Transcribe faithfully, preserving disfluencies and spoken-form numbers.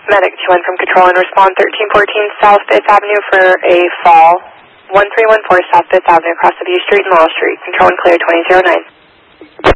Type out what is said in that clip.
Medic two one from Control and Respond thirteen fourteen South fifth Avenue for a fall. one three one four South fifth Avenue across the View Street and Laurel Street. Control and clear twenty oh nine.